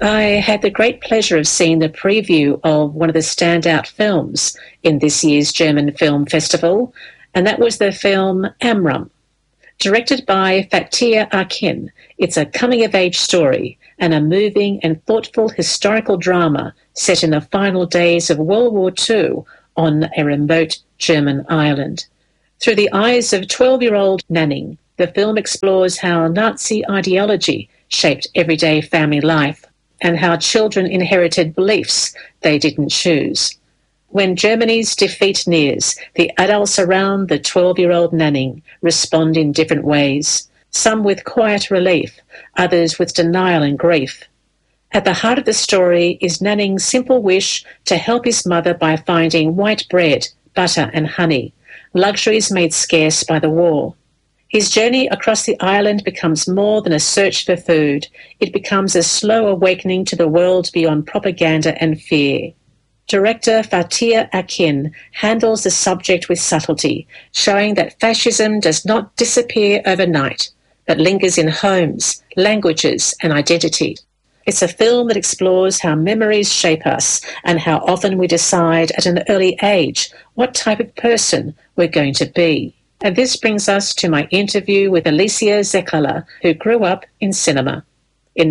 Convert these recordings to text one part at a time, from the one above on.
I had the great pleasure of seeing the preview of one of the standout films in this year's German Film Festival, and that was the film Amram. Directed by Fatih Akin, it's a coming-of-age story and a moving and thoughtful historical drama set in the final days of World War II on a remote German island. Through the eyes of 12-year-old Nanning, the film explores how Nazi ideology shaped everyday family life and how children inherited beliefs they didn't choose. When Germany's defeat nears, the adults around the 12-year-old Nanning respond in different ways, some with quiet relief, others with denial and grief. At the heart of the story is Nanning's simple wish to help his mother by finding white bread, butter and honey, luxuries made scarce by the war. His journey across the island becomes more than a search for food. It becomes a slow awakening to the world beyond propaganda and fear. Director Fatih Akin handles the subject with subtlety, showing that fascism does not disappear overnight, but lingers in homes, languages, and identity. It's a film that explores how memories shape us and how often we decide at an early age what type of person we're going to be. And this brings us to my interview with Alicia Zekkala, who grew up in cinema. In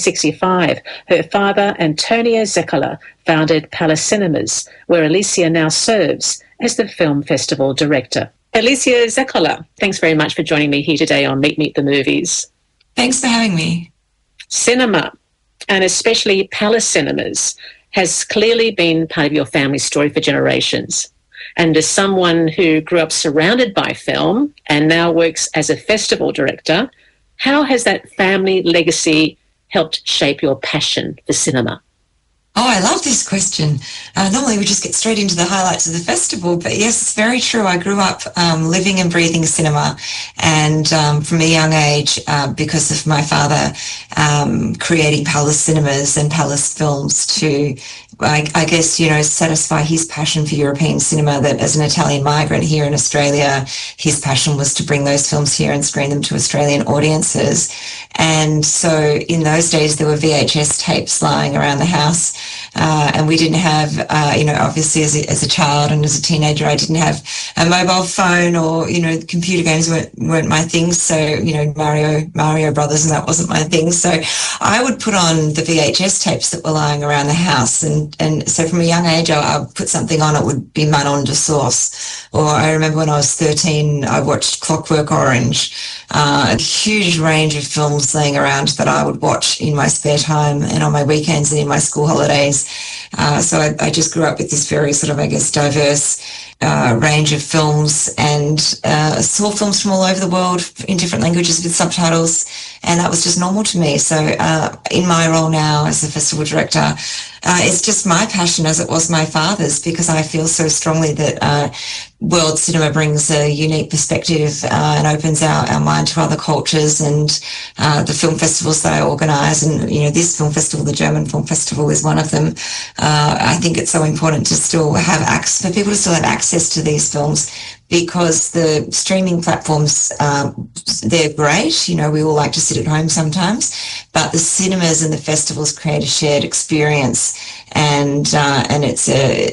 1965, her father, Antonio Zekkala, founded Palace Cinemas, where Alicia now serves as the film festival director. Alicia Zekkala, thanks very much for joining me here today on Meet the Movies. Thanks for having me. Cinema, and especially Palace Cinemas, has clearly been part of your family story for generations. And as someone who grew up surrounded by film and now works as a festival director, how has that family legacy helped shape your passion for cinema? Oh, I love this question. Normally we just get straight into the highlights of the festival, but yes, it's very true. I grew up living and breathing cinema, and from a young age, because of my father creating Palace Cinemas and Palace Films to, I guess, satisfy his passion for European cinema, that as an Italian migrant here in Australia, his passion was to bring those films here and screen them to Australian audiences. And so in those days, there were VHS tapes lying around the house. And we didn't have, obviously as a child and as a teenager, I didn't have a mobile phone, or, computer games weren't my thing. So, Mario Brothers, and that wasn't my thing. So I would put on the VHS tapes that were lying around the house. And so from a young age, I would put something on. It would be Manon de Source. Or I remember when I was 13, I watched Clockwork Orange, a huge range of films laying around that I would watch in my spare time and on my weekends and in my school holidays. So I just grew up with this very sort of, I guess, diverse range of films, and saw films from all over the world in different languages with subtitles, and that was just normal to me. So in my role now as a festival director, it's just my passion as it was my father's, because I feel so strongly that world cinema brings a unique perspective and opens our mind to other cultures, and the film festivals that I organise, and this film festival, the German Film Festival, is one of them. I think it's so important to still have access, for people to still have access to these films, because the streaming platforms, they're great. We all like to sit at home sometimes, but the cinemas and the festivals create a shared experience, and it's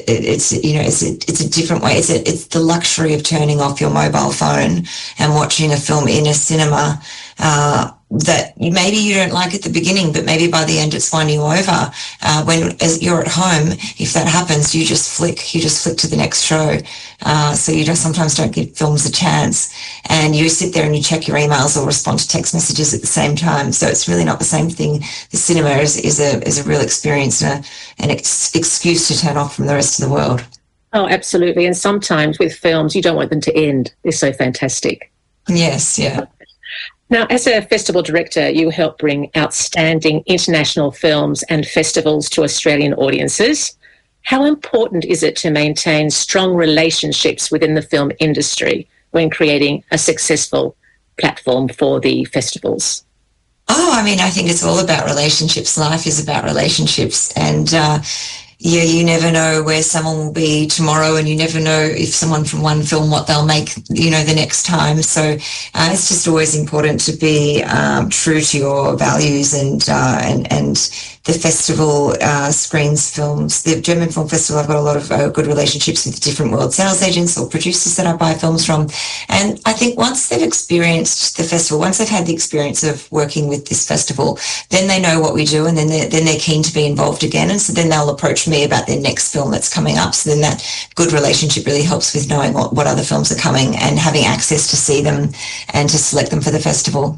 a different way. It's the luxury of turning off your mobile phone and watching a film in a cinema, that maybe you don't like at the beginning, but maybe by the end it's won you over. When as you're at home, if that happens, you just flick to the next show. So you sometimes don't give films a chance, and you sit there and you check your emails or respond to text messages at the same time. So it's really not the same thing. The cinema is a real experience, and an excuse to turn off from the rest of the world. Oh, absolutely. And sometimes with films, you don't want them to end. They're so fantastic. Yes, yeah. Now, as a festival director, you help bring outstanding international films and festivals to Australian audiences. How important is it to maintain strong relationships within the film industry when creating a successful platform for the festivals? Oh, I think it's all about relationships. Life is about relationships. And, Yeah, you never know where someone will be tomorrow, and you never know if someone from one film, what they'll make, the next time. So it's just always important to be true to your values, and the festival screens films. The German Film Festival, I've got a lot of good relationships with different world sales agents or producers that I buy films from. And I think once they've experienced the festival, once they've had the experience of working with this festival, then they know what we do, and then they're keen to be involved again. And so then they'll approach me about their next film that's coming up. So then that good relationship really helps with knowing what other films are coming and having access to see them and to select them for the festival.